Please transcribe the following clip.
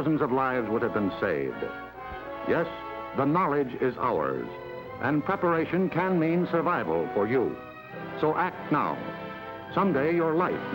thousands of lives would have been saved. Yes, the knowledge is ours, and preparation can mean survival for you. So act now. Someday your life